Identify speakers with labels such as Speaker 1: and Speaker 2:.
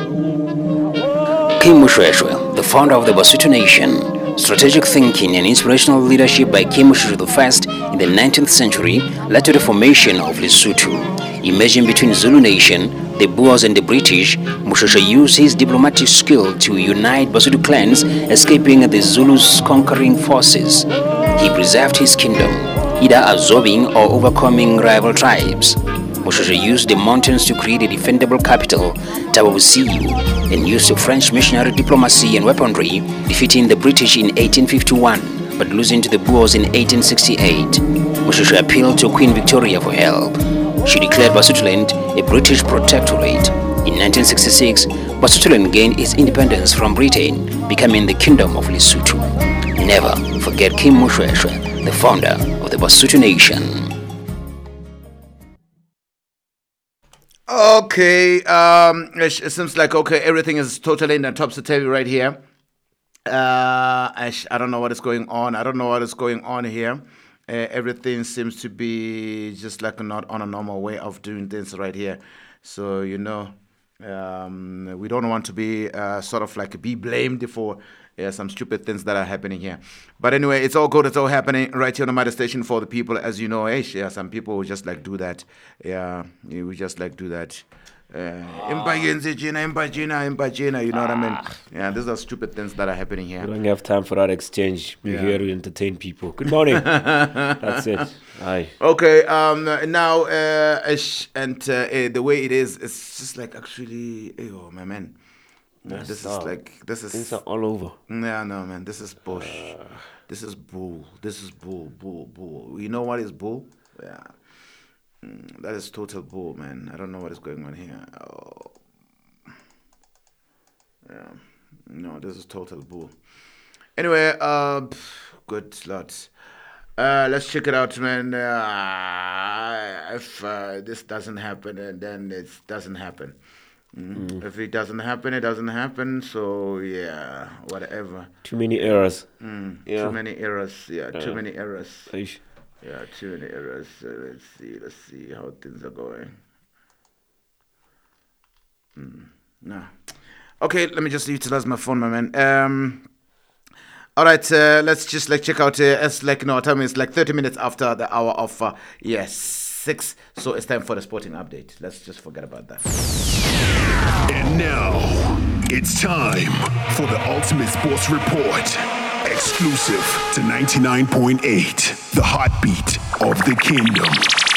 Speaker 1: Kim Mushweshwe, the founder of the Basutu Nation. Strategic thinking and inspirational leadership by Kim Mushweshwe I in the 19th century led to the formation of Lesotho. Emerging between Zulu Nation, the Boers and the British, Mushweshwe used his diplomatic skill to unite Basutu clans, escaping the Zulus' conquering forces. He preserved his kingdom, either absorbing or overcoming rival tribes. Mushweshwe used the mountains to create a defendable capital, Thaba Bosiu, and used the French missionary diplomacy and weaponry, defeating the British in 1851, but losing to the Boers in 1868. Mushweshwe appealed to Queen Victoria for help. She declared Basutoland a British protectorate. In 1966, Basutoland gained its independence from Britain, becoming the Kingdom of Lesotho. Never forget Kim Mushweshwe, the founder of the Basutu Nation.
Speaker 2: Okay, it seems like everything is totally in the topsy-turvy right here. I don't know what is going on. Here. Everything seems to be just like not on a normal way of doing things right here. So we don't want to be be blamed for some stupid things that are happening here. But anyway, it's all good. It's all happening right here on the Matter Station for the people. As you know, some people will just do that. Yeah, we just do that. Impagina, you know what I mean? Yeah, these are stupid things that are happening here.
Speaker 3: We don't have time for that exchange. We're here to entertain people. Good morning. That's it. Hi.
Speaker 2: Okay, now, the way it is, it's just actually, my man. This is
Speaker 3: things are all over.
Speaker 2: Yeah, no, man. This is bush. This is bull. Bull. You know what is bull? Yeah. That is total bull, man. I don't know what is going on here. Oh. Yeah. No, this is total bull. Anyway, good Lord. Let's check it out, man. If this doesn't happen, then it doesn't happen. If it doesn't happen, it doesn't happen. So yeah, whatever.
Speaker 3: Too many errors.
Speaker 2: Yeah. Too many errors. Yeah, too many errors.
Speaker 3: Eish.
Speaker 2: Yeah, too many errors. Let's see how things are going. No. Okay, let me just utilize my phone, my man. All right, let's just check out. Time is 30 minutes after the hour of 6. So it's time for the sporting update. Let's just forget about that.
Speaker 4: And now it's time for the Ultimate Sports Report, exclusive to 99.8, the heartbeat of the kingdom.